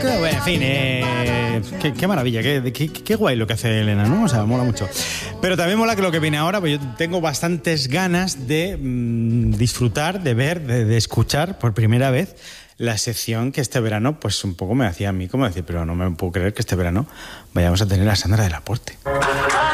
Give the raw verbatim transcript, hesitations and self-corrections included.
Bueno, en fin, eh, qué, qué maravilla, qué, qué, qué guay lo que hace Elena, ¿no? O sea, mola mucho. Pero también mola que lo que viene ahora, pues yo tengo bastantes ganas de mmm, disfrutar, de ver, de, de escuchar por primera vez la sección que este verano, pues un poco me hacía a mí como decir, pero no me puedo creer que este verano vayamos a tener a Sandra del Aporte.